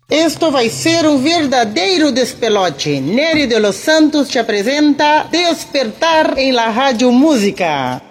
Esto vai ser um verdadeiro despelote. Nery de los Santos te apresenta Despertar em la Rádio Música.